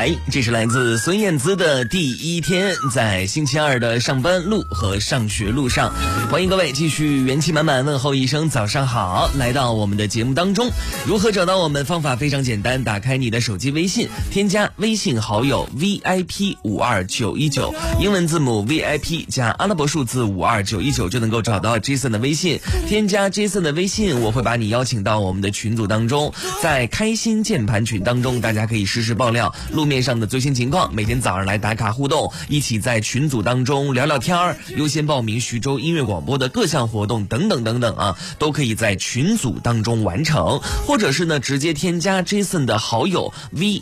这是来自孙燕姿的第一天，在星期二的上班路和上学路上。欢迎各位继续元气满满问候一声早上好，来到我们的节目当中。如何找到我们？方法非常简单，打开你的手机微信，添加微信好友 VIP52919，英文字母 VIP 加阿拉伯数字52919，就能够找到 Jason 的微信。添加 Jason 的微信，我会把你邀请到我们的群组当中，在开心键盘群当中，大家可以实时爆料路面上的最新情况，每天早上来打卡互动，一起在群组当中聊聊天儿，优先报名徐州音乐广播的各项活动等等等等啊，都可以在群组当中完成，或者是呢直接添加 Jason 的好友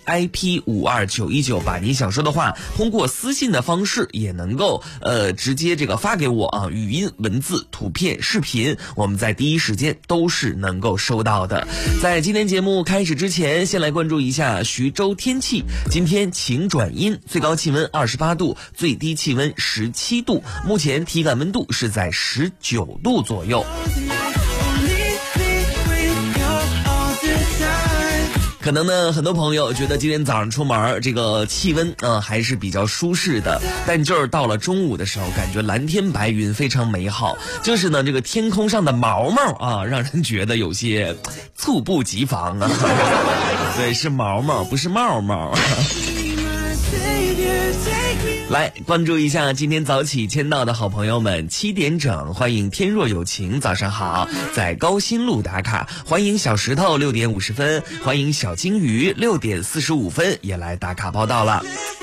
VIP52919，把你想说的话通过私信的方式也能够直接这个发给我啊，语音、文字、图片、视频，我们在第一时间都是能够收到的。在今天节目开始之前，先来关注一下徐州天气。今天晴转阴，最高气温28度，最低气温17度，目前体感温度是在19度左右。可能呢，很多朋友觉得今天早上出门这个气温还是比较舒适的，但就是到了中午的时候，感觉蓝天白云非常美好，就是呢这个天空上的毛毛啊，让人觉得有些猝不及防啊。对，是毛毛，不是帽帽。来关注一下今天早起签到的好朋友们，7点整欢迎天若有情早上好，在高新路打卡，欢迎小石头6点50分，欢迎小金鱼6点45分也来打卡报道了。